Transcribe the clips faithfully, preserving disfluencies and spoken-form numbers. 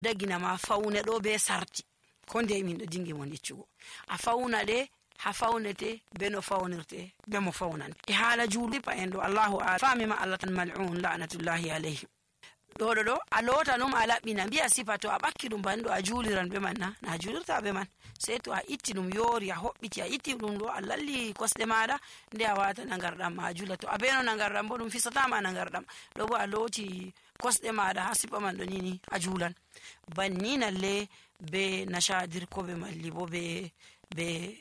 dagina ma faune do be sarti ko nde min do dingi mon yeccugo a fauna de ha faunete be no faunirte be mo faunan e hala juuli pa endo Allahu a famima Allah tan mal'un la'natullahi alayhi do do do a lota num a labbina biya sifato a bakki dum bando a juuliran be man na na juulirta be man sai to a itti dum yori a hobbiti a itti dum do a lalli kosde maada nde a wata nangardam ma julato a beno nangardam bo dum fisata ma nangardam do bo a loti kosde maada ha sipa man do nini a juulan banni nalle be nashadir ko be malli bo be be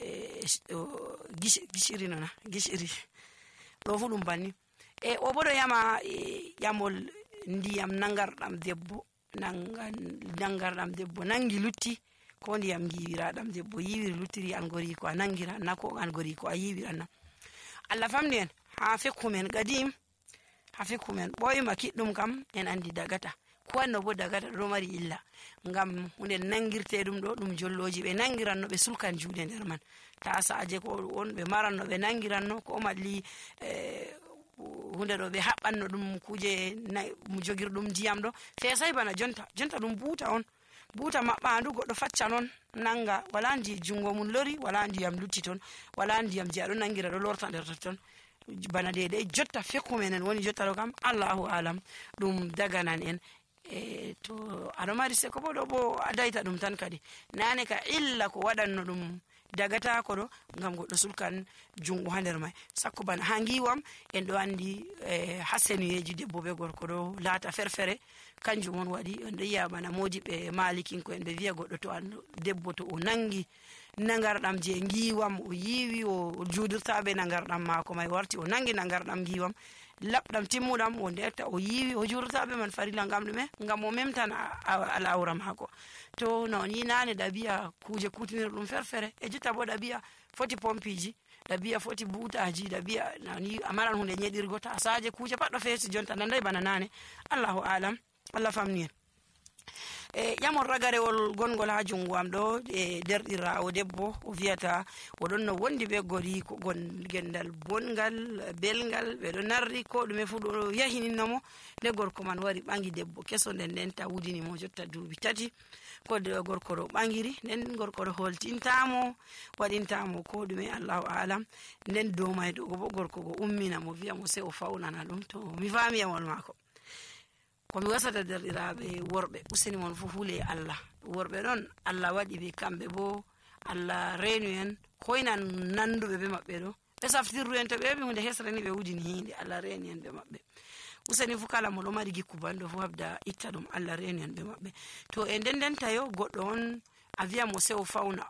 gishiri nana gishiri do fu dum banni e o bodo yama yamol ndiyam nangardam debbo nangan nangardam debbo nangi lutti ko ndiyam giwiradam debbo yiwiri luttiri an gori ko nangira nako an gori ko yiwiran na Allah famnen ha fekumen gadim ha fekumen boy makiddum kam en andi dagata ko no bo dagata do mari illa ngam hunde nangirte dum do dum jolloji be nangiran no be sulkan juude nder man ta saaje ko won be maranno be nangiran no ko malli eh hunde do be habbanno dum kuje mu jogir dum diyam do fesay bana jonta jonta dum buuta on buuta mabbandu goddo facca non nanga wala ndi jungo mun lori wala ndiyam lutti ton wala ndiyam je ado nangira do lorta nder ton bana de de jotta fekku menen woni jotta do kam Allahu alam dum daganan en e to ado mari se ko bodo bo adaita dum tan kadi nane ka illa ko wadanno dum dagata ko do ngam goddo sulkan jungo hander mai sakko ban hangiwam en do andi e hasenuyeji debbo be gorko do laata ferfere kanjum on wadi en do yabana modi be malikin ko en be wiya goddo to an debbo to o nangi nangardam je ngiwam o yiwi o judirta be nangardam mako mai warti o nangi nangardam ngiwam labdam timmudam o ndeta o yiwi o jurta be man farila ngam dume ngam o memtan ala awra mako to non yinane dabiya kuje kutinir dum ferfere e jutta bo dabiya foti pompiji dabiya foti butaji dabiya nani amaran hunde nyedirgo ta asaje kuje paddo fesi jonta nandai bananane Allahu alam Allah famni e yamon ragarewol gongol ha jungo am do e derdira o debbo o viata o don no wondi be gori ko gon gendal bongal belgal be do narri ko dume fu do yahininamo de gorko man wari bangi debbo keso den den ta wudini mo jotta duubi tati ko de gorko do bangiri den gorko do holtintamo wadintamo ko dume Allahu alam den do may do go gorko go ummina mo viya mo se o faunana dum to mi fami yamol mako ko mi wasata derdirabe worbe useni mon fu hule Allah worbe don Allah wadi be kambe bo Allah renu en hoynan nandube be mabbe do be saftirru en to be be hunde hesrani be wudini hinde Allah renu en be mabbe useni fu kala mo do mari gikku bando fu habda itta dum Allah renu en be mabbe to e denden tayo goddo on avia mo se o fauna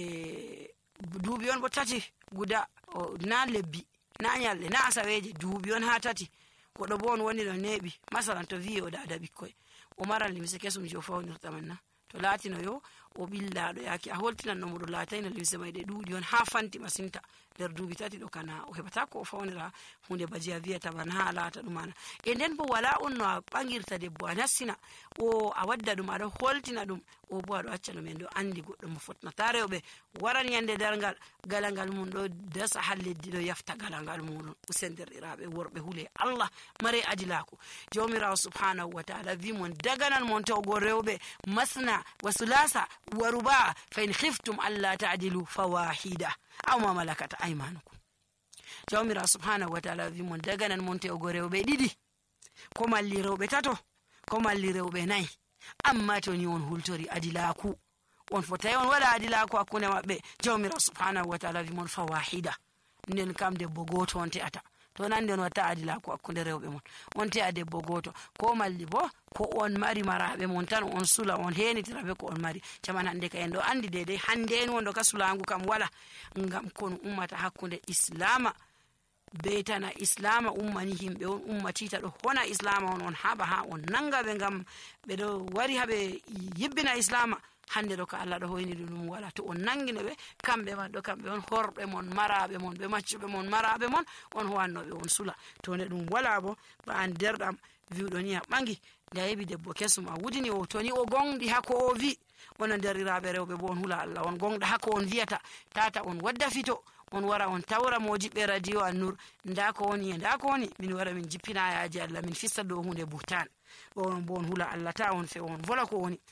e duubi on bo tati guda na lebbi na nyalle na asaweje duubi on ha tati ko do bon woni do nebi masalan to wi'o da da bikkoy o maral limse kesum jo fawnirta manna to latino yo o billado yaki a holtinan no mo do latayna limse mayde duudi on ha fanti masinta der duubi tati do kana o hebata ko o fawnira hunde bajiya wi'ata ban ha lata dum ana e den bo wala on no bangirta debbo anassina o a wadda dum ado holtina dum o bo ado acca no men do andi goddo mo fotna tarewbe waran yande dargal galangal mun do dasa halleddi do yafta galangal mun usenderdirabe worbe hule Allah mare adilako jawmira subhanahu wa ta'ala vi mon daganan mon to go rewbe masna wasulasa waruba fa in khiftum alla ta'dilu fawahida aw ma malakat aymanukum jawmira subhanahu wa ta'ala vi mon daganan mon to go rewbe didi ko malli rewbe tato ko malli rewbe nay amma to ni on hultori adilaku on fotay on wala adilaku akune mabbe jawmira subhanahu wa ta'ala vi mon fawahida nden kam de bogoto on te ata to nan den wata adilaku akunde rewbe mon on te ade bogoto ko malli bo ko on mari marabe mon tan on sula on henitirabe ko on mari chaman hande ka endo andi dede hande en wondo kasulangu kam wala ngam kon ummata hakkunde islama betana islama ummani himbe on ummatita do hona islama on on haba ha on nanga be ngam be do wari habe yibbina islama hande do ka Allah do hoyni dum wala to on nangine be kambe ma do kambe on horbe mon marabe mon be maccube mon marabe mon on howanno be on sula to ne dum wala bo ba an derdam viudo ni bangi da yebi debbo kesum a wudini o to ni o gongdi hako o vi onon derirabe rewbe bo on hula Allah on gongda hako on viata tata on wadda fito on wara on tawra mojiɓe radio An-Nur nda ko woni nda ko woni min wara min jippina yaaji Allah min fista dow hunde buhtan on bon hula Allah ta on fe on vola ko woni